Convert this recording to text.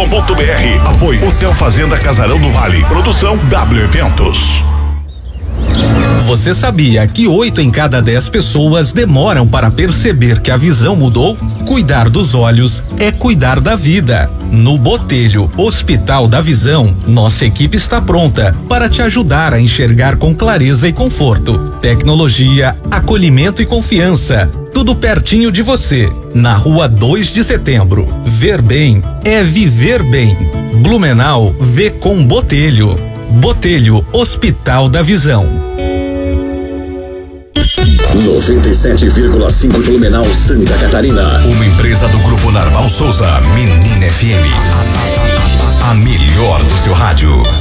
Apoio Hotel Fazenda Casarão do Vale. Produção W Eventos. Você sabia que 8 em cada 10 pessoas demoram para perceber que a visão mudou? Cuidar dos olhos é cuidar da vida. No Botelho Hospital da Visão, nossa equipe está pronta para te ajudar a enxergar com clareza e conforto. Tecnologia, acolhimento e confiança. Tudo pertinho de você. Na Rua 2 de Setembro. Ver bem é viver bem. Blumenau vê com Botelho. Botelho Hospital da Visão. 97,5 Blumenau, Santa Catarina. Uma empresa do Grupo Narval Souza, Menina FM. A melhor do seu rádio.